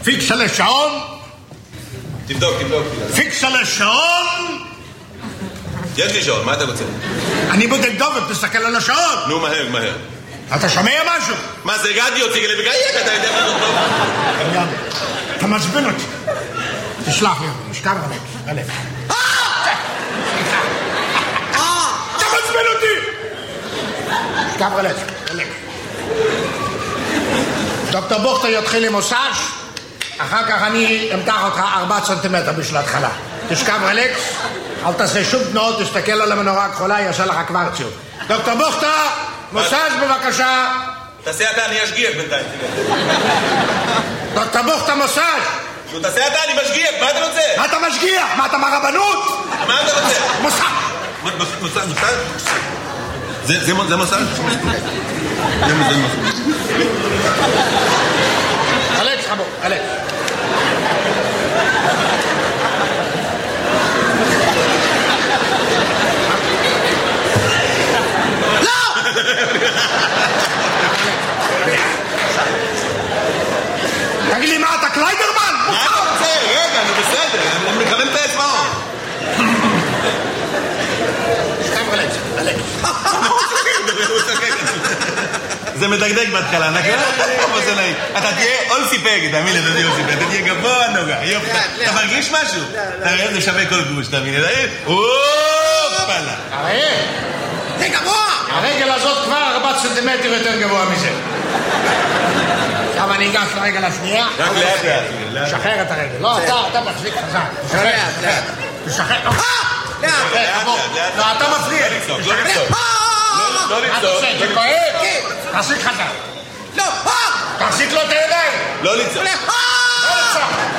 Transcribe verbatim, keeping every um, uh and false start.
פיקס על השעון. תבדוק, תבדוק. פיקס על השעון. יש לי שעון, מה אתה רוצה? אני בודק דופק, תסתכל על השעון. נו, מהר, מהר. אתה שומע משהו? מה זה רדיו, ציגלי בגייק? אתה יודע מה טוב? אתה מעצבן אותי. תשלח לי, משכב רלק, רלק. אתה מעצבן אותי! משכב רלק, רלק. דוקטור בוכטר יתחיל עם מסאז', אחר כך אני אמתח אותך ארבעה סנטימטר בשביל ההתחלה. תשכב רלקס, אל תעשה שום תנועות, תסתכל על המנורה הכחולה, יעשה לך קוורציות. דוקטור בוכטר, מסאז' בבקשה. תעשה אתה, אני אשגיח בינתיים. דוקטור בוכטר, מסאז'. נו, תעשה אתה, אני משגיח, מה אתה רוצה? מה אתה משגיח? מה אתה מהרבנות? מה אתה רוצה? מסאז'. מסאז', מסאז'? זה מסאז'? זה מסאז'. אלכס, חבו, אלכס. תגיד לי מה, אתה קליידרמן? מה אתה רוצה? רגע, אני בסדר, אני מכוון את האצבעות. סתם אלכס, אלכס. זה מדגדג בהתחלה, נכון? אתה תהיה אולסי פגד, תאמין לי, אתה תהיה אולסי פגד, אתה תהיה גבוה נוגע, יופי. אתה מרגיש משהו? תראה, זה שווה כל גוש, תאמין לי, אופלה. הרי, זה גבוה! הרגל הזאת כבר ארבעה סנטימטר יותר גבוה מזה. עכשיו אני אגש לרגל השנייה. רק לאט לאט. תשחרר את הרגל. לא, אתה מחזיק חזק. תשחרר. תשחרר. לאט, לאט. לא, אתה מפריע. לא לצעוק, לא לצעוק. לא מה אתה לצעוק. עושה? זה כואב? תחזיק חזק. לא! תחזיק לו את הידיים. לא לצעוק. לא לצעוק.